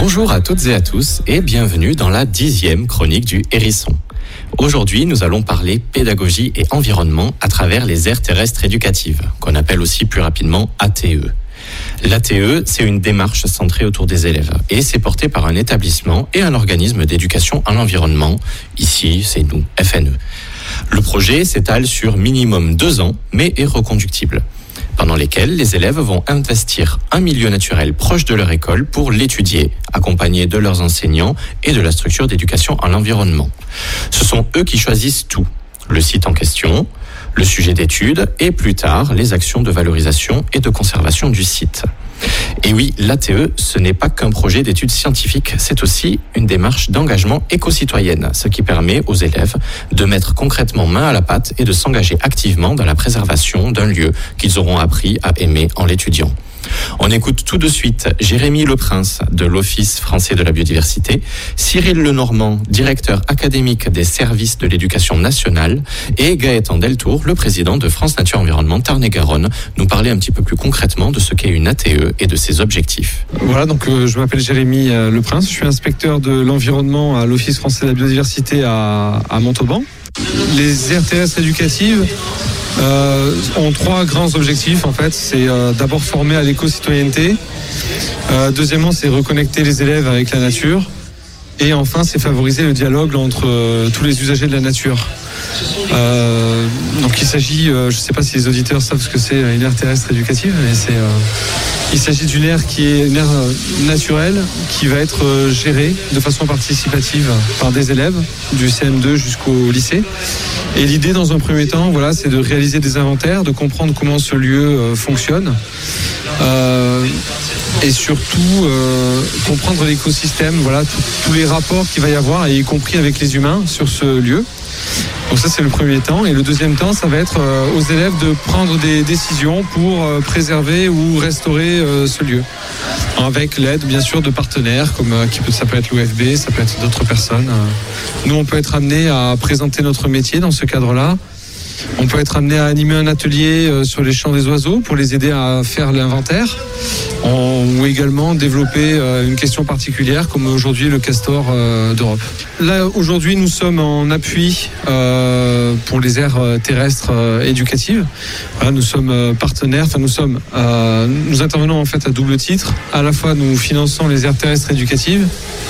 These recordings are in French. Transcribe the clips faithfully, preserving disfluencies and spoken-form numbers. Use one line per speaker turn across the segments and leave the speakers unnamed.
Bonjour à toutes et à tous et bienvenue dans la dixième chronique du Hérisson. Aujourd'hui, nous allons parler pédagogie et environnement à travers les aires terrestres éducatives, qu'on appelle aussi plus rapidement A T E. L'A T E, c'est une démarche centrée autour des élèves et c'est porté par un établissement et un organisme d'éducation à l'environnement. Ici, c'est nous, F N E. Le projet s'étale sur minimum deux ans, mais est reconductible, pendant lesquels les élèves vont investir un milieu naturel proche de leur école pour l'étudier, accompagnés de leurs enseignants et de la structure d'éducation à l'environnement. Ce sont eux qui choisissent tout, le site en question, le sujet d'étude et plus tard les actions de valorisation et de conservation du site. Et oui, l'A T E, ce n'est pas qu'un projet d'études scientifiques, c'est aussi une démarche d'engagement éco-citoyenne, ce qui permet aux élèves de mettre concrètement main à la pâte et de s'engager activement dans la préservation d'un lieu qu'ils auront appris à aimer en l'étudiant. On écoute tout de suite Jérémy Leprince de l'Office français de la biodiversité, Cyril Lenormand, directeur académique des services de l'éducation nationale, et Gaëtan Deltour, le président de France Nature Environnement Tarn-et-Garonne, nous parler un petit peu plus concrètement de ce qu'est une A T E et de ses objectifs.
Voilà, donc euh, je m'appelle Jérémy euh, Leprince, je suis inspecteur de l'environnement à l'Office français de la biodiversité à, à Montauban. Les aires terrestres éducatives euh, ont trois grands objectifs en fait. C'est euh, d'abord former à l'éco-citoyenneté, euh, deuxièmement c'est reconnecter les élèves avec la nature, et enfin c'est favoriser le dialogue entre euh, tous les usagers de la nature. Euh, donc il s'agit, euh, je ne sais pas si les auditeurs savent ce que c'est une aire terrestre éducative, mais c'est, euh, il s'agit d'une aire qui est une aire naturelle qui va être euh, gérée de façon participative par des élèves du C M deux jusqu'au lycée. Et l'idée dans un premier temps, voilà, c'est de réaliser des inventaires, de comprendre comment ce lieu euh, fonctionne. Euh, et surtout euh, comprendre l'écosystème, voilà, tous les rapports qu'il va y avoir, y compris avec les humains sur ce lieu. Donc ça c'est le premier temps, et le deuxième temps ça va être euh, aux élèves de prendre des décisions pour euh, préserver ou restaurer euh, ce lieu, avec l'aide bien sûr de partenaires comme euh, qui peut, ça peut être l'O F B, ça peut être d'autres personnes. Nous on peut être amené à présenter notre métier dans ce cadre-là. On peut être amené à animer un atelier euh, sur les chants des oiseaux pour les aider à faire l'inventaire. On, ou également développer euh, une question particulière comme aujourd'hui le castor euh, d'Europe. Là aujourd'hui nous sommes en appui euh, pour les aires terrestres euh, éducatives. Voilà, nous sommes euh, partenaires, enfin nous sommes, euh, nous intervenons en fait à double titre. À la fois nous finançons les aires terrestres éducatives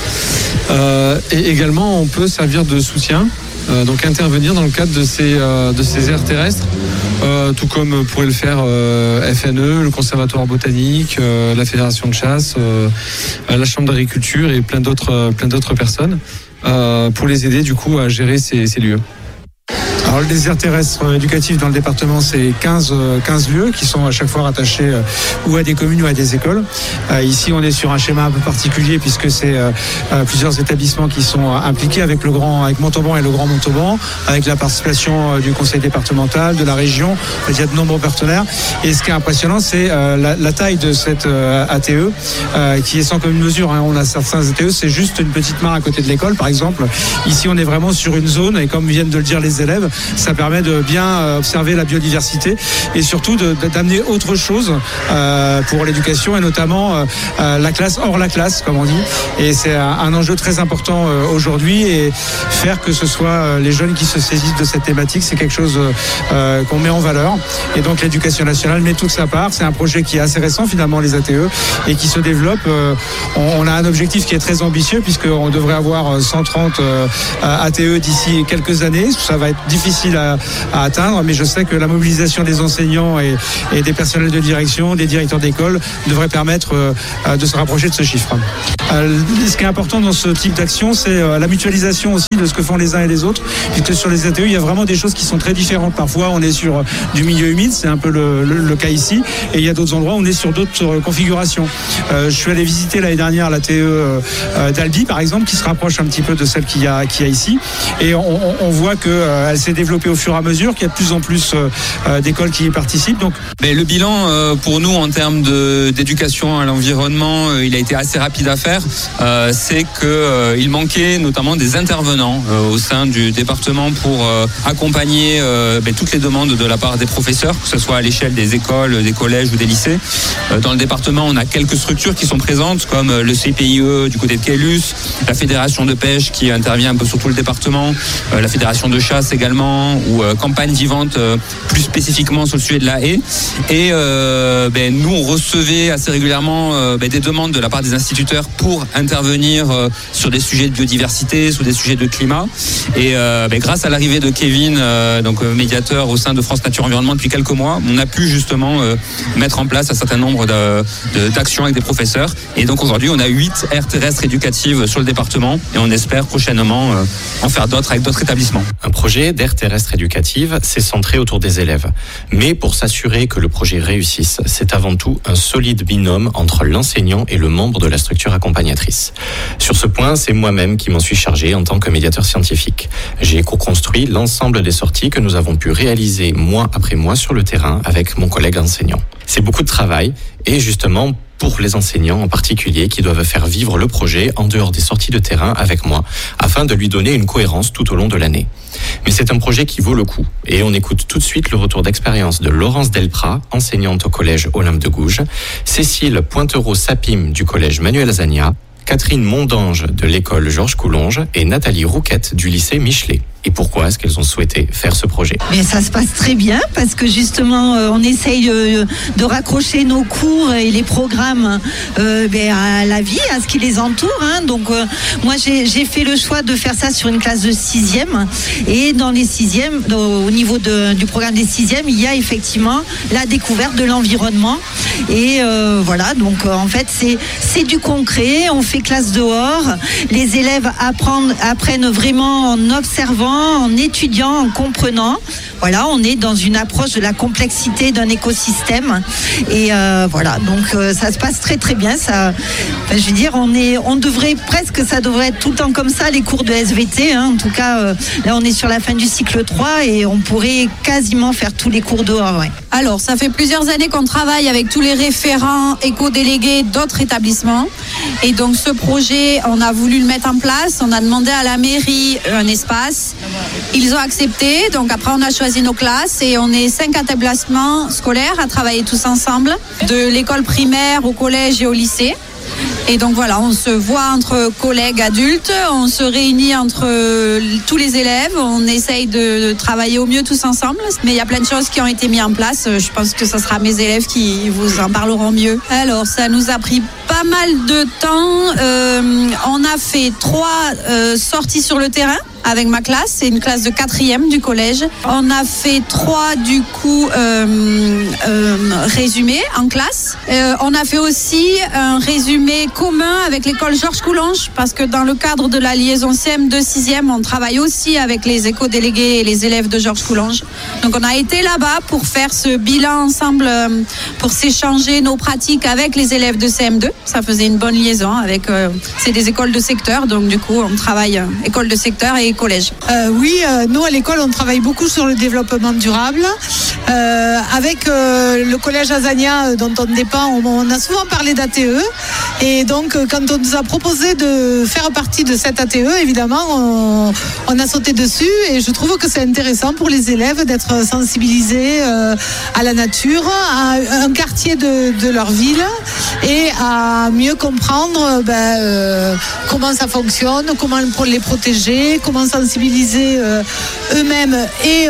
euh, et également on peut servir de soutien. Euh, donc intervenir dans le cadre de ces, euh, de ces aires terrestres, euh, tout comme pourrait le faire euh, F N E, le Conservatoire botanique, euh, la Fédération de chasse, euh, la Chambre d'agriculture et plein d'autres, euh, plein d'autres personnes, euh, pour les aider du coup à gérer ces, ces lieux.
Alors les aires terrestres éducatives dans le département, c'est quinze, quinze lieux qui sont à chaque fois rattachés euh, ou à des communes ou à des écoles. Euh, ici on est sur un schéma un peu particulier puisque c'est euh, plusieurs établissements qui sont impliqués avec le grand, avec Montauban et le Grand Montauban, avec la participation euh, du conseil départemental, de la région. Il y a de nombreux partenaires. Et ce qui est impressionnant, c'est euh, la, la taille de cette euh, A T E euh, qui est sans commune mesure. Hein. On a certains A T E, c'est juste une petite mare à côté de l'école par exemple. Ici on est vraiment sur une zone et comme viennent de le dire les élèves, ça permet de bien observer la biodiversité et surtout de, d'amener autre chose euh, pour l'éducation et notamment euh, la classe hors la classe comme on dit, et c'est un, un enjeu très important euh, aujourd'hui, et faire que ce soit euh, les jeunes qui se saisissent de cette thématique, c'est quelque chose euh, qu'on met en valeur, et donc l'éducation nationale met toute sa part. C'est un projet qui est assez récent finalement, les A T E, et qui se développe. euh, on, on a un objectif qui est très ambitieux puisqu'on devrait avoir cent trente euh, A T E d'ici quelques années. Ça va être difficile à, à atteindre, mais je sais que la mobilisation des enseignants et, et des personnels de direction, des directeurs d'école devrait permettre euh, de se rapprocher de ce chiffre. Euh, ce qui est important dans ce type d'action, c'est euh, la mutualisation aussi de ce que font les uns et les autres, puisque sur les A T E, il y a vraiment des choses qui sont très différentes. Parfois, on est sur euh, du milieu humide, c'est un peu le, le, le cas ici, et il y a d'autres endroits où on est sur d'autres euh, configurations. Euh, je suis allé visiter l'année dernière l'A T E euh, d'Albi, par exemple, qui se rapproche un petit peu de celle qu'il y a, qu'il y a ici, et on, on, on voit qu'elle euh, s'est développée développer au fur et à mesure, qu'il y a de plus en plus euh, d'écoles qui y participent. Donc,
mais le bilan euh, pour nous en termes de, d'éducation à l'environnement, euh, il a été assez rapide à faire. Euh, c'est qu'il euh, manquait notamment des intervenants euh, au sein du département pour euh, accompagner euh, ben, toutes les demandes de la part des professeurs, que ce soit à l'échelle des écoles, des collèges ou des lycées. Euh, dans le département, on a quelques structures qui sont présentes, comme le C P I E du côté de Caylus, la Fédération de pêche qui intervient un peu sur tout le département, euh, la Fédération de chasse également, ou euh, Campagne vivante euh, plus spécifiquement sur le sujet de la haie. Et euh, ben, nous, on recevait assez régulièrement euh, ben, des demandes de la part des instituteurs pour intervenir euh, sur des sujets de biodiversité, sur des sujets de climat. Et euh, ben, grâce à l'arrivée de Kevin, euh, donc euh, médiateur au sein de France Nature Environnement depuis quelques mois, on a pu justement euh, mettre en place un certain nombre de, de, d'actions avec des professeurs. Et donc aujourd'hui, on a huit aires terrestres éducatives sur le département et on espère prochainement euh, en faire d'autres avec d'autres établissements.
Un projet d'aire terrestre éducative, c'est centré autour des élèves. Mais pour s'assurer que le projet réussisse, c'est avant tout un solide binôme entre l'enseignant et le membre de la structure accompagnatrice. Sur ce point, c'est moi-même qui m'en suis chargé en tant que médiateur scientifique. J'ai co-construit l'ensemble des sorties que nous avons pu réaliser mois après mois sur le terrain avec mon collègue enseignant. C'est beaucoup de travail et justement pour les enseignants en particulier qui doivent faire vivre le projet en dehors des sorties de terrain avec moi afin de lui donner une cohérence tout au long de l'année. Mais c'est un projet qui vaut le coup et on écoute tout de suite le retour d'expérience de Laurence Delprat, enseignante au collège Olympe de Gouges, Cécile Pointereau-Sapim du collège Manuel Azania, Catherine Mondange de l'école Georges Coulonge et Nathalie Rouquette du lycée Michelet. Et pourquoi est-ce qu'elles ont souhaité faire ce projet ?
Mais ça se passe très bien parce que justement euh, on essaye euh, de raccrocher nos cours et les programmes euh, ben, à la vie, à ce qui les entoure. Hein. Donc euh, moi j'ai, j'ai fait le choix de faire ça sur une classe de sixième et dans les sixièmes, au niveau de, du programme des sixièmes, il y a effectivement la découverte de l'environnement et euh, voilà. Donc euh, en fait c'est c'est du concret. On fait classe dehors. Les élèves apprennent apprennent vraiment en observant, en étudiant, en comprenant. Voilà, on est dans une approche de la complexité d'un écosystème et euh, voilà, donc euh, ça se passe très très bien. Ça, enfin, je veux dire, on est, on devrait presque, ça devrait être tout le temps comme ça les cours de S V T. Hein. En tout cas, euh, là on est sur la fin du cycle trois et on pourrait quasiment faire tous les cours dehors. Ouais.
Alors, ça fait plusieurs années qu'on travaille avec tous les référents éco-délégués d'autres établissements et donc ce projet, on a voulu le mettre en place. On a demandé à la mairie un espace. Ils ont accepté, donc après on a choisi nos classes et on est cinq établissements scolaires à travailler tous ensemble, de l'école primaire au collège et au lycée. Et donc voilà, on se voit entre collègues adultes, on se réunit entre tous les élèves, on essaye de travailler au mieux tous ensemble. Mais il y a plein de choses qui ont été mises en place. Je pense que ce sera mes élèves qui vous en parleront mieux. Alors, ça nous a pris pas mal de temps. Euh, on a fait trois euh, sorties sur le terrain avec ma classe, c'est une classe de quatrième du collège. On a fait trois du coup euh, euh, résumés en classe. Euh, on a fait aussi un résumé commun avec l'école Georges Coulonge parce que dans le cadre de la liaison C M deux sixième, on travaille aussi avec les éco-délégués et les élèves de Georges Coulonge. Donc on a été là-bas pour faire ce bilan ensemble, euh, pour s'échanger nos pratiques avec les élèves de C M deux. Ça faisait une bonne liaison avec, euh, c'est des écoles de secteur, donc du coup on travaille euh, école de secteur et collège.
Euh, oui, euh, nous à l'école on travaille beaucoup sur le développement durable. Euh, avec euh, le collège Azania euh, dont on dépend, on, on a souvent parlé d'A T E et donc euh, quand on nous a proposé de faire partie de cette A T E, évidemment on, on a sauté dessus et je trouve que c'est intéressant pour les élèves d'être sensibilisés euh, à la nature, à un quartier de, de leur ville et à mieux comprendre ben, euh, comment ça fonctionne, comment les protéger, comment sensibiliser euh, eux-mêmes et,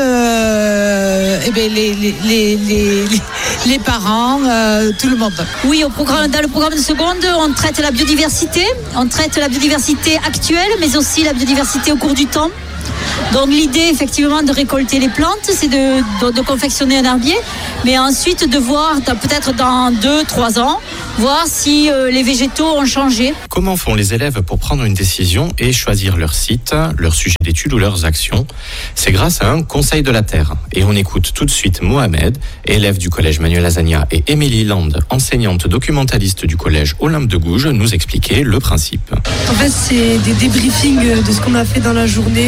euh, et ben, les, les, les, les, les parents, euh, tout le monde.
Oui, au programme, dans le programme de seconde, on traite la biodiversité, on traite la biodiversité actuelle, mais aussi la biodiversité au cours du temps. Donc l'idée effectivement de récolter les plantes, c'est de, de, de confectionner un herbier, mais ensuite de voir peut-être dans deux, trois ans, voir si euh, les végétaux ont changé.
Comment font les élèves pour prendre une décision et choisir leur site, leur sujet d'étude ou leurs actions ? C'est grâce à un conseil de la Terre. Et on écoute tout de suite Mohamed, élève du collège Manuel Azania, et Émilie Land, enseignante documentaliste du collège Olympe de Gouges, nous expliquer le principe.
En fait, c'est des débriefings de ce qu'on a fait dans la journée,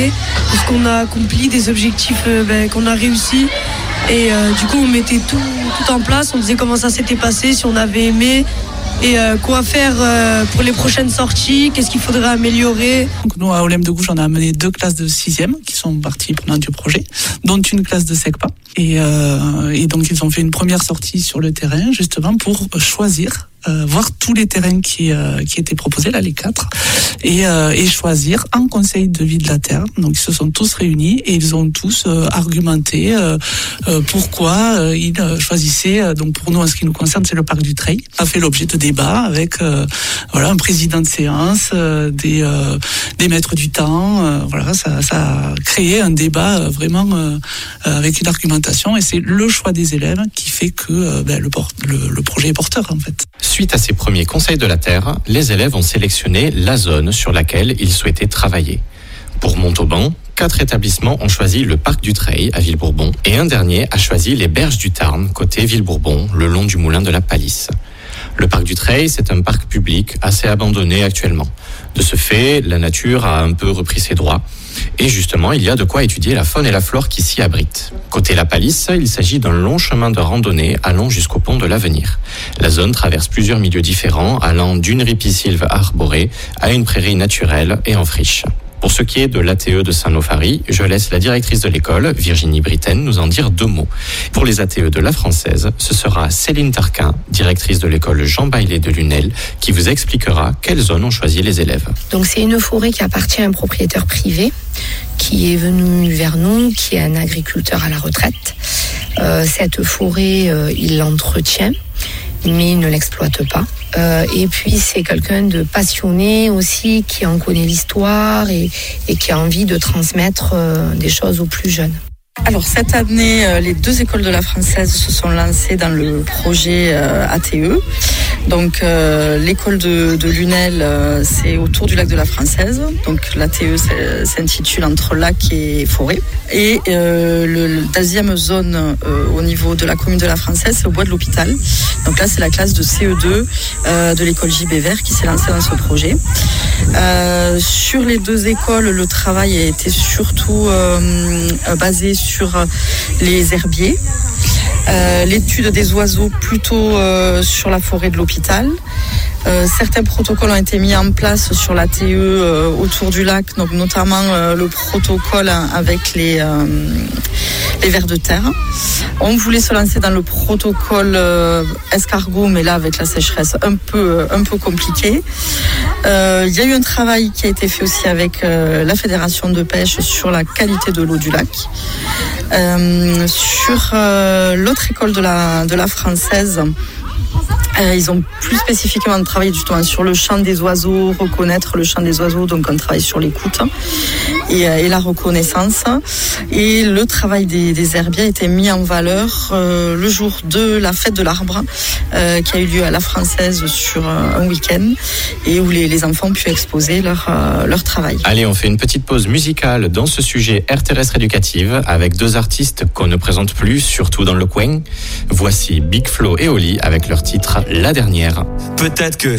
de ce qu'on a accompli, des objectifs euh, ben, qu'on a réussi. Et euh, du coup, on mettait tout, tout en place, on disait comment ça s'était passé, si on avait aimé. Et euh, quoi faire euh, pour les prochaines sorties, qu'est-ce qu'il faudrait améliorer.
Donc nous, à Olympe de Gouges, on a amené deux classes de sixième qui sont parties prenantes du projet, dont une classe de SECPA. Et, euh, et donc, ils ont fait une première sortie sur le terrain, justement, pour choisir, euh, voir tous les terrains qui, euh, qui étaient proposés, là, les quatre, et, euh, et choisir un conseil de vie de la Terre. Donc, ils se sont tous réunis et ils ont tous euh, argumenté euh, euh, pourquoi euh, ils choisissaient. Euh, donc, pour nous, en ce qui nous concerne, c'est le parc du Treil. Ça a fait l'objet de débats avec euh, voilà, un président de séance, euh, des, euh, des maîtres du temps. Euh, voilà, ça, ça a créé un débat euh, vraiment euh, avec une argumentation. Et c'est le choix des élèves qui fait que euh, ben, le, port- le, le projet est porteur, en fait.
Suite à ces premiers conseils de la Terre, les élèves ont sélectionné la zone sur laquelle ils souhaitaient travailler. Pour Montauban, quatre établissements ont choisi le parc du Treil à Villebourbon et un dernier a choisi les berges du Tarn côté Villebourbon, le long du moulin de la Palisse. Le parc du Treil, c'est un parc public assez abandonné actuellement. De ce fait, la nature a un peu repris ses droits. Et justement, il y a de quoi étudier la faune et la flore qui s'y abritent. Côté La Palisse, il s'agit d'un long chemin de randonnée allant jusqu'au pont de l'Avenir. La zone traverse plusieurs milieux différents, allant d'une ripisylve arborée à une prairie naturelle et en friche. Pour ce qui est de l'A T E de Saint-Nofari, je laisse la directrice de l'école, Virginie Britten, nous en dire deux mots. Pour les A T E de la Française, ce sera Céline Tarquin, directrice de l'école Jean Baillet de Lunel, qui vous expliquera quelles zones ont choisi les élèves.
Donc c'est une forêt qui appartient à un propriétaire privé, qui est venu vers nous, qui est un agriculteur à la retraite. Euh, cette forêt, euh, il l'entretient, mais il ne l'exploite pas. Euh, et puis c'est quelqu'un de passionné aussi, qui en connaît l'histoire et, et qui a envie de transmettre euh, des choses aux plus jeunes.
Alors cette année, les deux écoles de la Française se sont lancées dans le projet A T E. Donc euh, l'école de, de Lunel, euh, c'est autour du lac de la Française. Donc l'A T E s'intitule Entre lac et forêt. Et euh, le, le deuxième zone euh, au niveau de la commune de la Française, c'est au bois de l'hôpital. Donc là, c'est la classe de C E deux euh, de l'école J B Vert qui s'est lancée dans ce projet. Euh, sur les deux écoles, le travail a été surtout euh, basé sur les herbiers, euh, l'étude des oiseaux plutôt euh, sur la forêt de l'hôpital. Euh, certains protocoles ont été mis en place sur l'A T E euh, autour du lac, donc notamment euh, le protocole avec les, euh, les vers de terre. On voulait se lancer dans le protocole euh, escargot, mais là avec la sécheresse un peu, un peu compliqué. Euh, il y a eu un travail qui a été fait aussi avec euh, la Fédération de pêche sur la qualité de l'eau du lac. Euh, sur euh, l'autre école de la, de la Française, Euh, ils ont plus spécifiquement travaillé justement sur le chant des oiseaux, reconnaître le chant des oiseaux, donc on travaille sur l'écoute et, euh, et la reconnaissance. Et le travail des, des herbiers a été mis en valeur euh, le jour de la fête de l'arbre euh, qui a eu lieu à la Française sur euh, un week-end et où les, les enfants ont pu exposer leur, euh, leur travail.
Allez, on fait une petite pause musicale dans ce sujet Air Terrestre Éducative avec deux artistes qu'on ne présente plus, surtout dans le coin. Voici Big Flo et Oli avec leur titre La Dernière.
Peut-être que